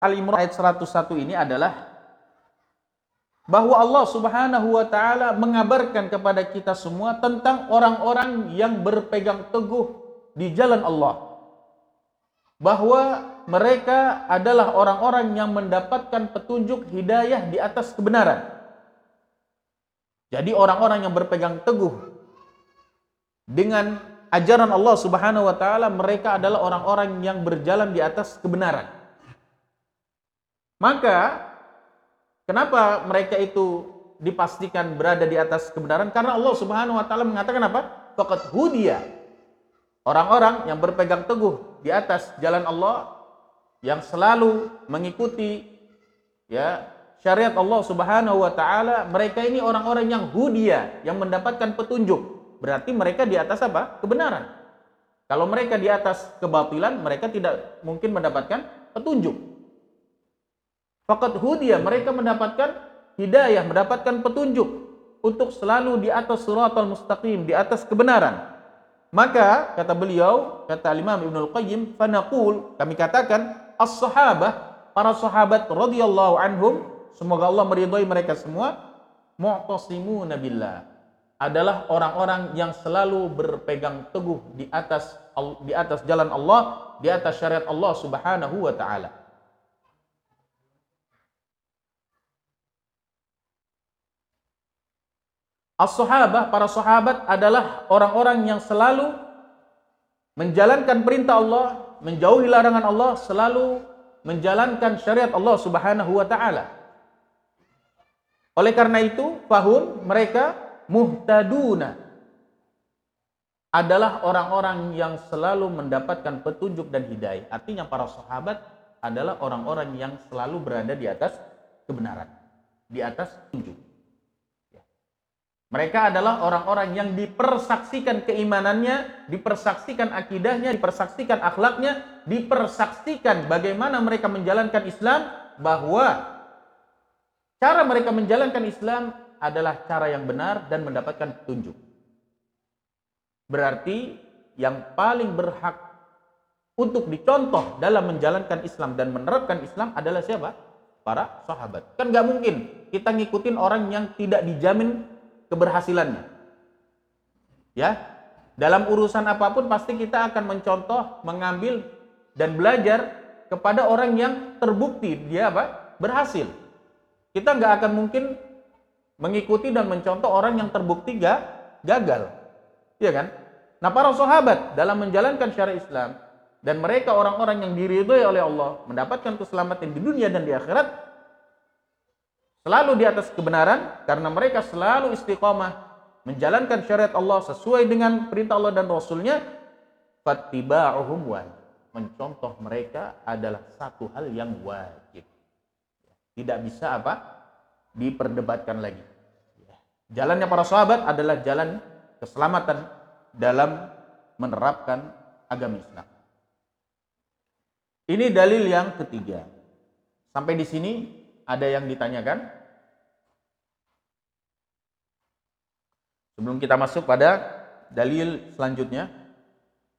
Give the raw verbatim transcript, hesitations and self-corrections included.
Al-Imran ayat seratus satu ini adalah bahwa Allah Subhanahu wa taala mengabarkan kepada kita semua tentang orang-orang yang berpegang teguh di jalan Allah. Bahwa mereka adalah orang-orang yang mendapatkan petunjuk hidayah di atas kebenaran. Jadi orang-orang yang berpegang teguh dengan ajaran Allah Subhanahu wa taala, mereka adalah orang-orang yang berjalan di atas kebenaran. Maka kenapa mereka itu dipastikan berada di atas kebenaran? Karena Allah Subhanahu wa taala mengatakan apa? Faqad hudiya. Orang-orang yang berpegang teguh di atas jalan Allah, yang selalu mengikuti ya syariat Allah Subhanahu wa taala, mereka ini orang-orang yang hudiya, yang mendapatkan petunjuk. Berarti mereka di atas apa? Kebenaran. Kalau mereka di atas kebatilan, mereka tidak mungkin mendapatkan petunjuk. Faqad hudiya, mereka mendapatkan hidayah, mendapatkan petunjuk untuk selalu di atas siratal mustaqim, di atas kebenaran. Maka kata beliau, kata Imam Ibnul Qayyim, fanaqul, kami katakan as-sahabah, para sahabat radhiyallahu anhum, semoga Allah meridhai mereka semua, mu'tasimuna billah, adalah orang-orang yang selalu berpegang teguh di atas di atas jalan Allah, di atas syariat Allah Subhanahu wa taala. As-sahabah, para sahabat adalah orang-orang yang selalu menjalankan perintah Allah, menjauhi larangan Allah, selalu menjalankan syariat Allah Subhanahu wa taala. Oleh karena itu, fahum, mereka muhtaduna, adalah orang-orang yang selalu mendapatkan petunjuk dan hidayah. Artinya para sahabat adalah orang-orang yang selalu berada di atas kebenaran, di atas petunjuk. Mereka adalah orang-orang yang dipersaksikan keimanannya, dipersaksikan akidahnya, dipersaksikan akhlaknya, dipersaksikan bagaimana mereka menjalankan Islam, bahwa cara mereka menjalankan Islam adalah cara yang benar dan mendapatkan petunjuk. Berarti yang paling berhak untuk dicontoh dalam menjalankan Islam dan menerapkan Islam adalah siapa? Para sahabat. Kan gak mungkin kita ngikutin orang yang tidak dijamin keberhasilannya. Ya, dalam urusan apapun pasti kita akan mencontoh, mengambil dan belajar kepada orang yang terbukti dia apa? Berhasil. Kita nggak akan mungkin mengikuti dan mencontoh orang yang terbukti gak gagal. Iya kan? Nah, para sahabat dalam menjalankan syariat Islam dan mereka orang-orang yang diridhai oleh Allah, mendapatkan keselamatan di dunia dan di akhirat, selalu di atas kebenaran karena mereka selalu istiqamah menjalankan syariat Allah sesuai dengan perintah Allah dan Rasulnya. Fattiba'uhum wajib, mencontoh mereka adalah satu hal yang wajib, tidak bisa apa diperdebatkan lagi. Jalannya para sahabat adalah jalan keselamatan dalam menerapkan agama Islam. Ini dalil yang ketiga. Sampai di sini ada yang ditanyakan? Sebelum kita masuk pada dalil selanjutnya,